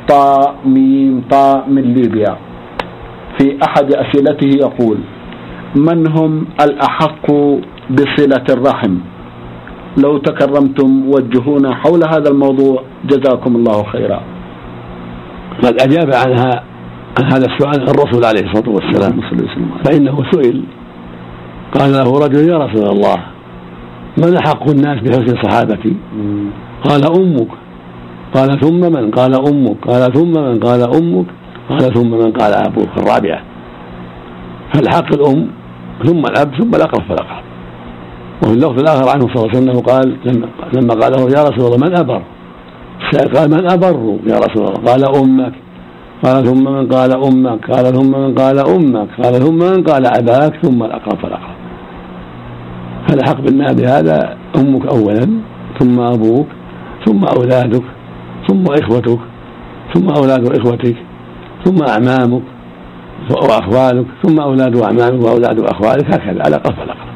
طاء ميم طاء من ليبيا في أحد أسئلته يقول: من هم الأحق بصلة الرحم؟ لو تكرمتم وجهونا حول هذا الموضوع جزاكم الله خيرا. قد أجاب عن هذا السؤال الرسول عليه الصلاة والسلام، فإنه سئل قال له رجل: يا رسول الله، من أحق الناس بحسن صحابتي؟ قال: أمك. قال: ثم من؟ قال: أمك. قال: ثم من؟ قال: أمك. قال: ثم من؟ قال: أبوك. الرابعة. فالحق الأم، ثم الأب، ثم الأقرب فالأقرب. وفي اللفظ الآخر عنه صلى الله عليه وسلم قال لما قال له: يا رسول الله، من أبر؟ قال: من أبر يا رسول الله؟ قال: أمك. قال: ثم من؟ قال: أمك. قال: ثم من؟ قال: أمك. قال: ثم من؟ قال: أباك. ثم الأقرب فالأقرب. فالحق بالمال بهذا أمك أولا، ثم أبوك، ثم أولادك، ثم إخوتك، ثم أولاد إخوتك، ثم أعمامك وأخوالك، ثم أولاد أعمامك وأولاد أخوالك، هكذا على الأقرب فالأقرب.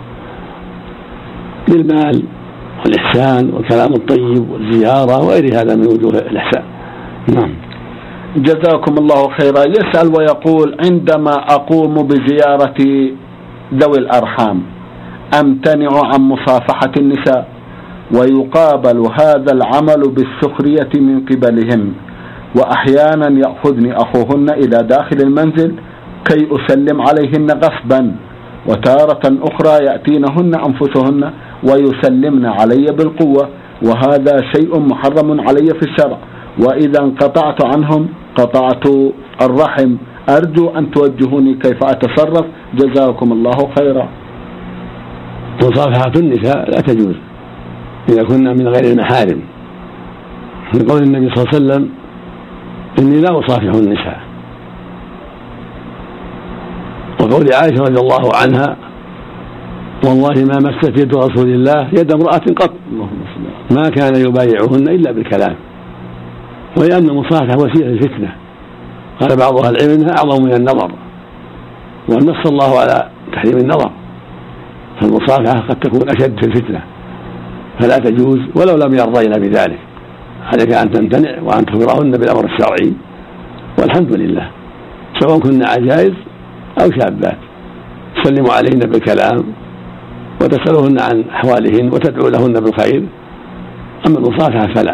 بالمال والإحسان والكلام الطيب والزيارة وغير هذا من وجوه الإحسان. نعم. جزاكم الله خيرا. يسأل ويقول: عندما أقوم بزيارة ذوي الأرحام أمتنع عن مصافحة النساء، ويقابل هذا العمل بالسخرية من قبلهم، وأحيانا يأخذني أخوهن إلى داخل المنزل كي أسلم عليهن غصبا، وتارة أخرى يأتينهن أنفسهن ويسلمن علي بالقوة، وهذا شيء محرم علي في الشرع، وإذا انقطعت عنهم قطعت الرحم. أرجو أن توجهوني كيف أتصرف، جزاكم الله خيرا. مصافحة النساء لا تجوز إذا كنا من غير المحارم، لقول النبي صلى الله عليه وسلم: إني لا أصافح النساء. وقول عائشة رضي الله عنها: والله ما مست يد رسول الله يد امرأة قط، ما كان يبايعهن إلا بالكلام. ولأن المصافحة وسيلة الفتنة، قال بعض أهل العلم إنها أعظم من النظر، ونص الله على تحريم النظر، فالمصافحة قد تكون أشد في الفتنة، فلا تجوز ولو لم يرضين بذلك. عليك أن تمتنع وأن تخبرهن بالأمر الشرعي، والحمد لله، سواء كنا عجائز أو شابات، تسلموا عليهن بالكلام وتسألوهن عن أحوالهن وتدعو لهن بالخير. أما المصافحة فلا.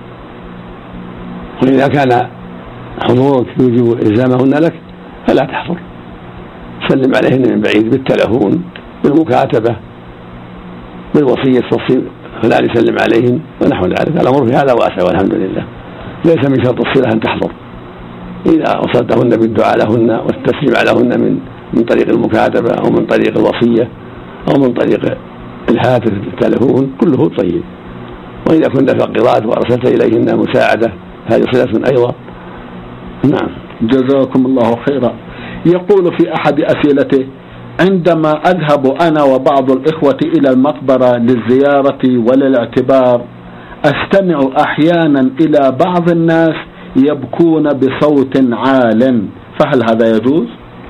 وإذا كان حضورك يوجب إلزامهن لك فلا تحضر، سلم عليهن من بعيد بالتلفون، بالمكاتبة، بالوصية فلا يسلم عليهن ونحو ذلك. الأمر في هذا واسع والحمد لله. ليس من شرط الصلة أن تحضر، إذا وصلتهن بالدعاء لهن والتسليم عليهن من طريق المكاتبة أو من طريق الوصية أو من طريق الهاتف التلفون كله طيب. وإذا كنت فقيرات وأرسلت إليهن مساعدة هذه صلة أيضا. نعم. جزاكم الله خيرا. يقول في أحد أسئلته: عندما أذهب أنا وبعض الإخوة إلى المقبرة للزيارة وللاعتبار أستمع أحيانا إلى بعض الناس يبكون بصوت عال، فهل هذا يجوز؟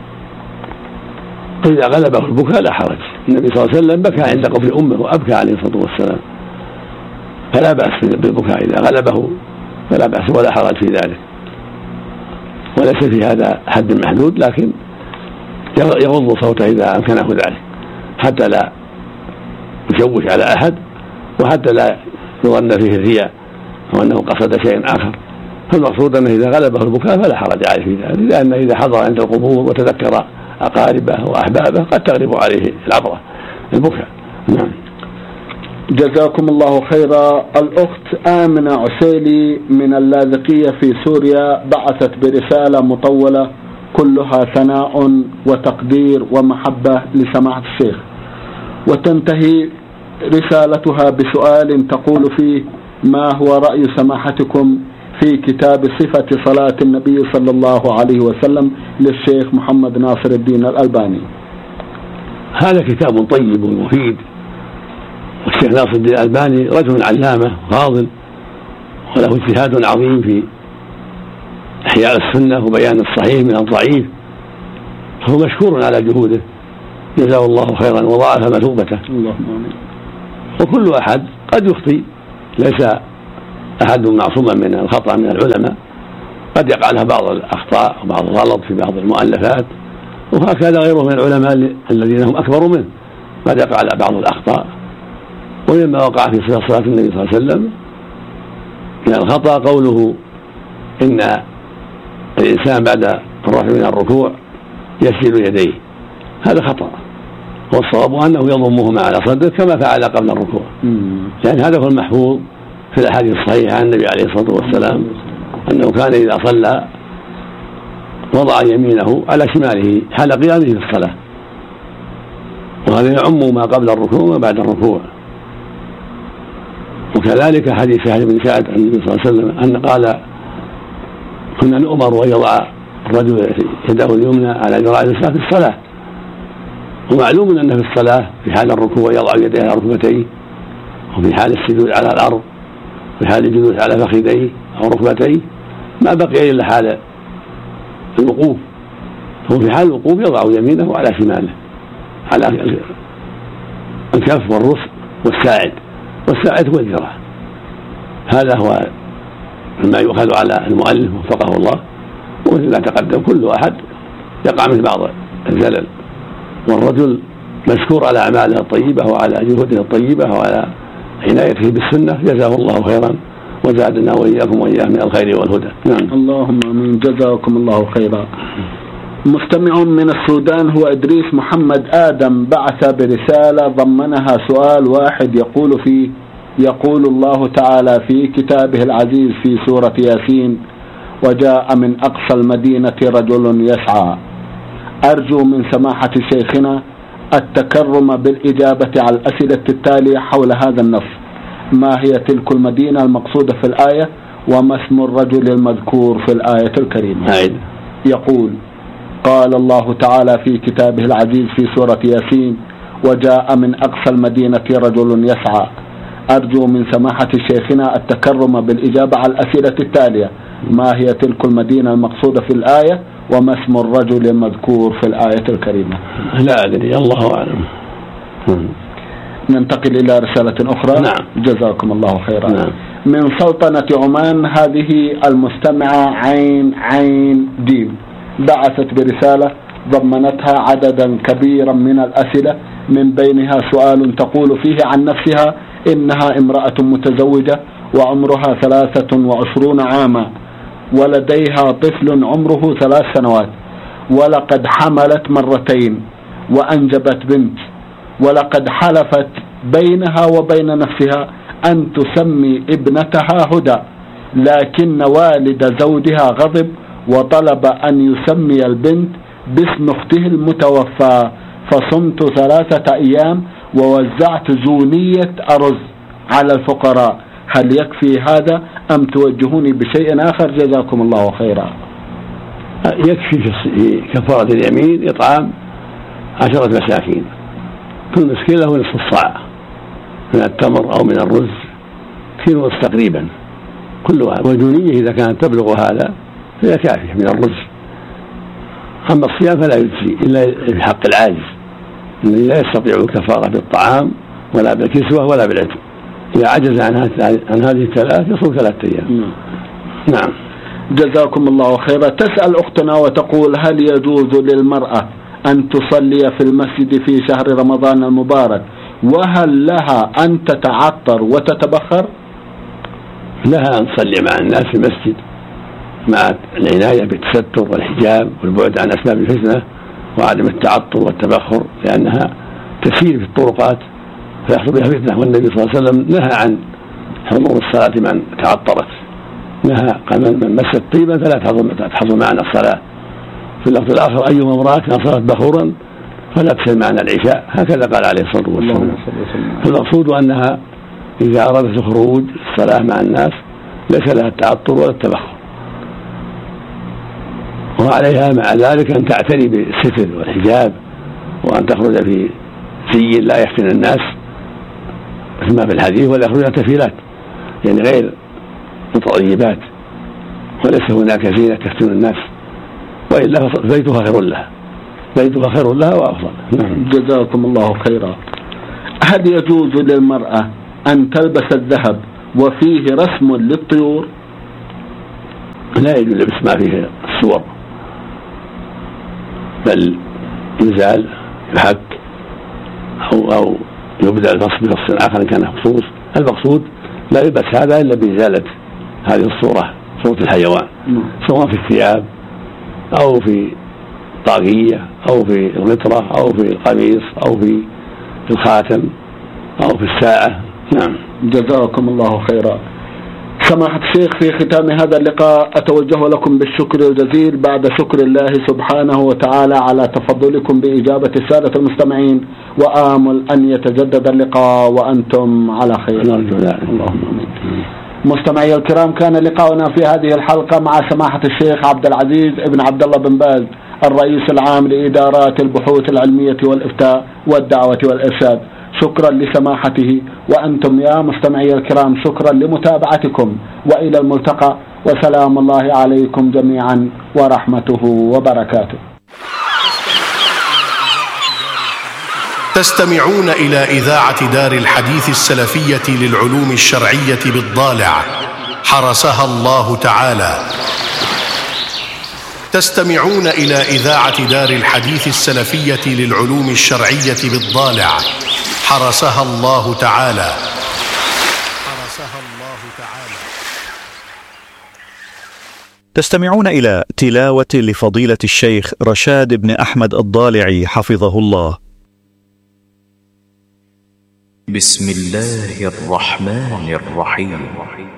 إذا غلبه البكاء لا حرج. النبي صلى الله عليه وسلم بكى عند قبر أمه وأبكى عليه الصلاة والسلام، فلا بأس بالبكاء إذا غلبه، فلا بأس ولا حرج في ذلك، وليس في هذا حد محدود، لكن يغض صوته إذا أمكنه ذلك حتى لا يشوش على أحد، وحتى لا يظن فيه الرياء أو أنه قصد شيء آخر. فالمقصود أنه إذا غلبه البكاء فلا حرج عليه في ذلك، لأن إذا حضر عند القبور وتذكر أقاربه وأحبابه قد تغلب عليه العبرة البكاء. نعم. جزاكم الله خيرا. الأخت آمنة عسيلي من اللاذقية في سوريا بعثت برسالة مطولة كلها ثناء وتقدير ومحبة لسماحة الشيخ، وتنتهي رسالتها بسؤال تقول فيه: ما هو رأي سماحتكم في كتاب صفة صلاة النبي صلى الله عليه وسلم للشيخ محمد ناصر الدين الألباني؟ هذا كتاب طيب ومفيد، والشيخ ناصر الدين الألباني رجل علامة فاضل وله اجتهاد عظيم في إحياء السنة وبيان الصحيح من الضعيف، فهو مشكور على جهوده، جزاه الله خيرا وضاعف مثوبته. وكل أحد قد يخطئ، ليس أحد معصوما من الخطأ من العلماء، قد يقع لها بعض الأخطاء وبعض الغلط في بعض المؤلفات، وهكذا غيره من العلماء الذين هم أكبر منه قد يقع على بعض الأخطاء. ومما وقع في صلاة النبي صلى الله عليه وسلم من الخطأ قوله إن الإنسان بعد الرفع من الركوع يسجد يديه، هذا خطأ، والصواب أنه يضمهما على صدره كما فعل قبل الركوع، لأن هذا هو المحفوظ في الأحاديث الصحيحة عن النبي عليه الصلاة والسلام أنه كان إذا صلى وضع يمينه على شماله حال قيامه في الصلاة، وهذا يعم ما قبل الركوع وما بعد الركوع. وكذلك حديث سهل بن سعد عن النبي صلى الله عليه وسلم أن قال كنا نؤمر أن يضع الرجل يده اليمنى على ذراع اليسرى في الصلاة، ومعلوم أن في الصلاة في حال الركوع يضع يديه على ركبتيه، وفي حال السجود على الأرض، في حال الجلوس على فخذيه أو ركبتيه، ما بقي إلا حال الوقوف، هو في حال الوقوف يضع يمينه على شماله على الكف والرسغ والساعد هو الذراع. هذا هو مما يؤخذ على المؤلف وفقه الله. ومثل ما تقدم كل أحد يقع من بعض الزلل، والرجل مشكور على أعماله الطيبة وعلى جهوده الطيبة وعلى عنايته بالسنة، جزاه الله خيرا وزادنا وإياكم وإياه من الخير والهدى. نعم. اللهم آمين، جزاكم الله خيرا. مستمع من السودان هو إدريس محمد آدم بعث برسالة ضمنها سؤال واحد يقول فيه: يقول الله تعالى في كتابه العزيز في سورة ياسين: وجاء من أقصى المدينة رجل يسعى. أرجو من سماحة شيخنا التكرم بالإجابة على الأسئلة التالية حول هذا النص: ما هي تلك المدينة المقصودة في الآية؟ وما اسم الرجل المذكور في الآية الكريمة؟ يقول: قال الله تعالى في كتابه العزيز في سورة ياسين: وجاء من أقصى المدينة رجل يسعى. أرجو من سماحة شيخنا التكرم بالإجابة على الأسئلة التالية: ما هي تلك المدينة المقصودة في الآية؟ وما اسم الرجل المذكور في الآية الكريمة؟ لا أدري، الله أعلم. ننتقل إلى رسالة أخرى. نعم. جزاكم الله خيرا. نعم. من سلطنة عمان، هذه المستمعة عين جيم بعثت برسالة ضمنتها عددا كبيرا من الأسئلة، من بينها سؤال تقول فيه عن نفسها إنها امرأة متزوجة وعمرها 23 عاما، ولديها طفل عمره 3 سنوات، ولقد حملت مرتين وأنجبت بنت، ولقد حلفت بينها وبين نفسها أن تسمي ابنتها هدى، لكن والد زوجها غضب وطلب أن يسمي البنت باسم اخته المتوفى، فصمت 3 أيام ووزعت زونية أرز على الفقراء. هل يكفي هذا أم توجهوني بشيء آخر؟ جزاكم الله خيرا. يكفي في كفارة اليمين إطعام 10 مساكين، كل مسكين له نصف الصاع من التمر أو من الرز، كيلو ونصف تقريبا كلها، والزونية إذا كانت تبلغ هذا فهي كافية من الرز. أما الصيام فلا يجزي إلا في حق العاجز الذي لا يستطيع الكفارة بالطعام ولا بالكسوة ولا بالعتق، إذا عجز عن هذه الثلاث يصوم 3 أيام. نعم. جزاكم الله خيرا. تسأل أختنا وتقول: هل يجوز للمرأة أن تصلي في المسجد في شهر رمضان المبارك، وهل لها أن تتعطر وتتبخر؟ لها أن تصلي مع الناس في المسجد مع العناية بالتستر والحجاب والبعد عن أسباب الفتنة وعدم التعطر والتبخر، لأنها تسير في الطرقات فيحصل بها فتنة، والنبي صلى الله عليه وسلم نهى عن حضور الصلاة من تعطرت، نهى قال: من مست طيبا فلا تحضر معنا الصلاة. في اللفظ الآخر: أيما امرأة أصابت بخورا فلا تصل معنا العشاء، هكذا قال عليه الصلاة والسلام. فالمقصود أنها إذا أرادت الخروج الصلاة مع الناس ليس لها التعطر ولا التبخر، وعليها مع ذلك أن تعتني بالستر والحجاب، وأن تخرج في زي لا يفتن الناس كما في الحديث: ولا يخرجن تفيلات، يعني غير متطيبات، وليس هناك زينة تفتن الناس، وإلا فبيتها خير لها وأفضل. جزاكم الله خيرا. هل يجوز للمرأة أن تلبس الذهب وفيه رسم للطيور؟ لا يجوز لبس ما فيه الصور، بل يزال يحك أو يبدأ الفصل بفصل آخر إن كان خصوص. المقصود لا يلبس هذا إلا بإزالة هذه الصورة، صورة الحيوان، سواء في الثياب أو في الطاقية أو في الغترة أو في القميص أو في الخاتم أو في الساعة. نعم. جزاكم الله خيرا. سماحة الشيخ، في ختام هذا اللقاء أتوجه لكم بالشكر الجزيل بعد شكر الله سبحانه وتعالى على تفضلكم بإجابة السادة المستمعين، وآمل أن يتجدد اللقاء وأنتم على خير. اللهم آمين. مستمعي الكرام، كان لقاؤنا في هذه الحلقة مع سماحة الشيخ عبد العزيز ابن عبد الله بن باز، الرئيس العام لإدارات البحوث العلمية والإفتاء والدعوة والإرشاد. شكرا لسماحته، وأنتم يا مستمعي الكرام شكرا لمتابعتكم، وإلى الملتقى، وسلام الله عليكم جميعا ورحمته وبركاته. تستمعون إلى إذاعة دار الحديث السلفية للعلوم الشرعية بالضالع، حرسها الله تعالى. تستمعون إلى إذاعة دار الحديث السلفية للعلوم الشرعية بالضالع، حرسها الله تعالى. تستمعون إلى تلاوة لفضيلة الشيخ رشاد بن أحمد الضالعي حفظه الله. بسم الله الرحمن الرحيم.